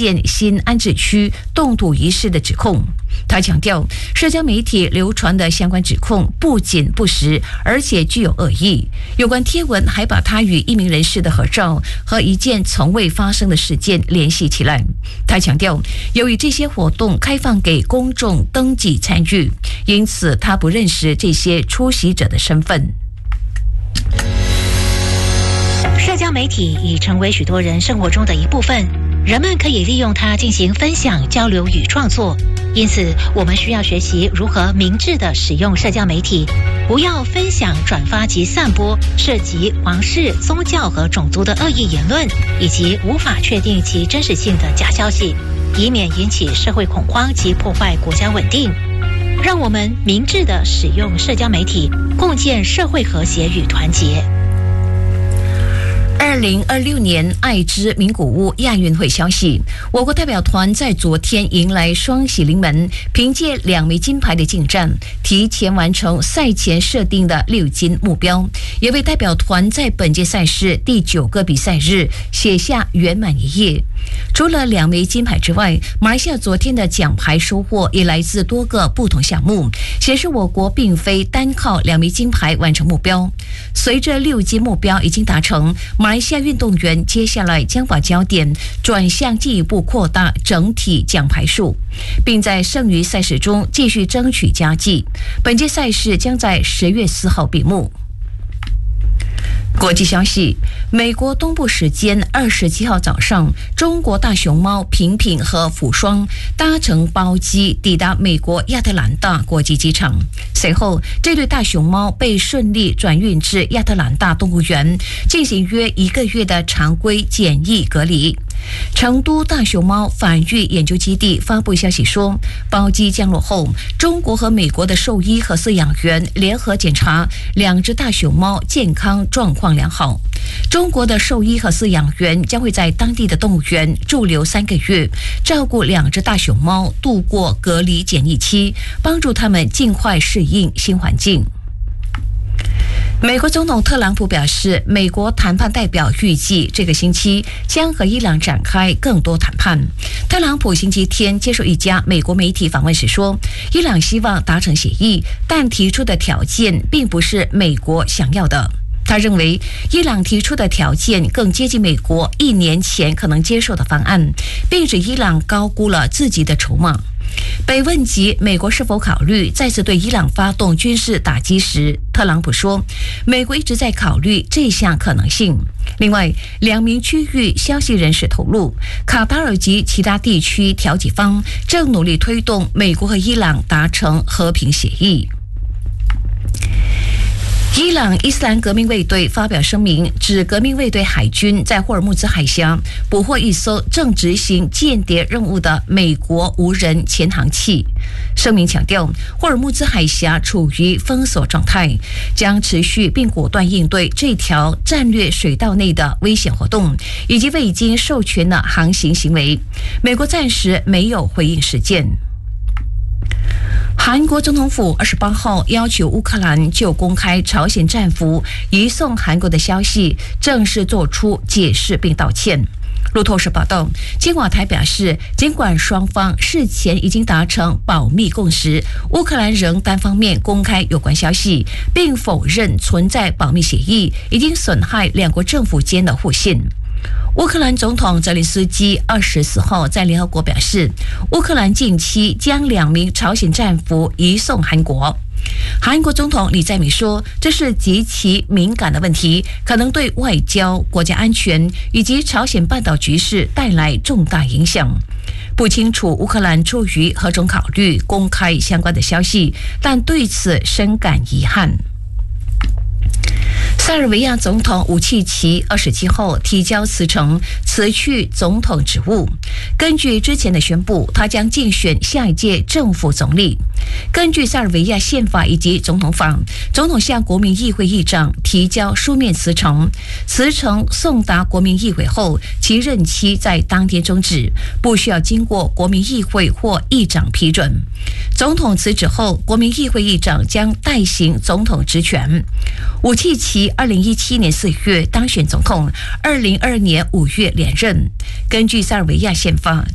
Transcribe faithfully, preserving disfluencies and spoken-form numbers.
建新安置区动土仪式的指控。他强调，社交媒体流传的相关指控不仅不实，而且具有恶意。有关贴文还把他与一名人士的合照和一件从未发生的事件联系起来。他强调，由于这些活动开放给公众登记参与，因此他不认识这些出席者的身份。 社交媒体已成为许多人生活中的一部分，人们可以利用它进行分享、交流与创作。因此，我们需要学习如何明智地使用社交媒体，不要分享、转发及散播涉及皇室、宗教和种族的恶意言论，以及无法确定其真实性的假消息，以免引起社会恐慌及破坏国家稳定。让我们明智地使用社交媒体，共建社会和谐与团结。 二零二六年爱知名古屋亚运会消息，我国代表团在昨天迎来双喜临门，凭借两枚金牌的进站，提前完成赛前设定的六金目标，也为代表团在本届赛事第九个比赛日写下圆满一页。除了两枚金牌之外，马来西亚昨天的奖牌收获也来自多个不同项目，显示我国并非单靠两枚金牌完成目标。随着六金目标已经达成，马来西亚运动员接下来将把焦点转向进一步扩大整体奖牌数，并在剩余赛事中继续争取佳绩。本届赛事将在十月四号闭幕。国际消息，美国东部时间二十七号早上，中国大熊猫平平和福双搭乘包机抵达美国亚特兰大国际机场。随后，这对大熊猫被顺利转运至亚特兰大动物园，进行约一个月的常规检疫隔离。成都大熊猫繁育研究基地发布消息说，包机降落后，中国和美国的兽医和饲养员联合检查两只大熊猫健康状况良好。中国的兽医和饲养员将会在当地的动物园驻留三个月，照顾两只大熊猫度过隔离检疫期，帮助他们尽快适应新环境。美国总统特朗普表示，美国谈判代表预计这个星期将和伊朗展开更多谈判。特朗普星期天接受一家美国媒体访问时说，伊朗希望达成协议，但提出的条件并不是美国想要的。他认为伊朗提出的条件更接近美国一年前可能接受的方案，并指伊朗高估了自己的筹码。被问及美国是否考虑再次对伊朗发动军事打击时，特朗普说，美国一直在考虑这项可能性。另外，两名区域消息人士透露，卡塔尔及其他地区调解方正努力推动美国和伊朗达成和平协议。伊朗伊斯兰革命卫队发表声明，指革命卫队海军在霍尔木兹海峡捕获一艘正执行间谍任务的美国无人潜航器。声明强调，霍尔木兹海峡处于封锁状态，将持续并果断应对这条战略水道内的危险活动，以及未经授权的航行行为。美国暂时没有回应事件。韩国总统府二十八号要求乌克兰就公开朝鲜战俘移送韩国的消息正式做出解释并道歉。路透社报道，金瓦台表示，尽管双方事前已经达成保密共识，乌克兰仍单方面公开有关消息，并否认存在保密协议已经损害两国政府间的互信。乌克兰总统泽连斯基二十四号在联合国表示，乌克兰近期将两名朝鲜战俘移送韩国。韩国总统李在明说，这是极其敏感的问题，可能对外交、国家安全以及朝鲜半岛局势带来重大影响。不清楚乌克兰出于何种考虑公开相关的消息，但对此深感遗憾。塞尔维亚总统武契奇二十七号提交辞呈，辞去总统职务。根据之前的宣布，他将竞选下一届政府总理。根据塞尔维亚宪法以及总统法，总统向国民议会议长提交书面辞呈，辞呈送达国民议会后，其任期在当天终止，不需要经过国民议会或议长批准。总统辞职后，国民议会议长将代行总统职权。武契奇二零一七年四月当选总统，二零二二年五月连任。根据塞尔维亚宪法，